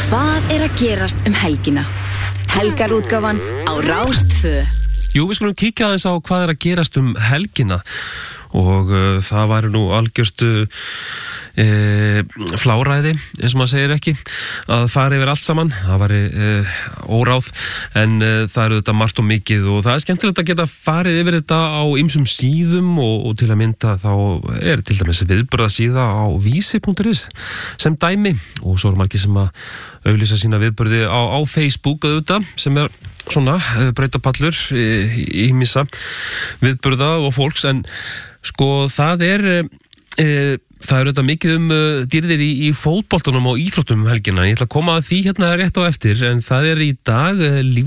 Hvað að gerast helgina? Helgarútgáfan á Rás 2. Jú, við skulum kíkja aðeins á hvað að gerast helgina og það væri nú algjört fláræði, eins og maður segir ekki, að fara yfir allt saman. Það væri óráð, en það þetta margt og mikið og það skemmtilegt að geta farið yfir þetta á ýmsum síðum og til að mynda þá til dæmis viðburðasíða á vísi.is sem dæmi og svo margir sem að auglýsa sína viðburði á Facebook auðvitað, sem svona brautapallur ýmissa viðburða og fólks, en sko það þetta mikið dýrðir í fótboltanum og íþróttum helgina. Ég ætla að koma að því hérna rétt á eftir, en það í dag